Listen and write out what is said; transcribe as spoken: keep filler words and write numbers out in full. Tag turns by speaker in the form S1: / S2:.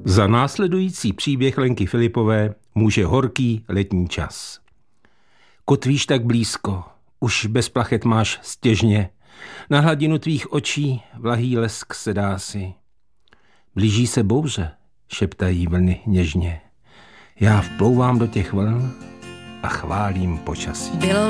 S1: Za následující příběh Lenky Filipové může horký letní čas. Kotvíš tak blízko, už bez plachet máš stěžně, na hladinu tvých očí vlahý lesk se dá si. Blíží se bouře, šeptají vlny něžně. Já vplouvám do těch vln a chválím počasí.
S2: Bylo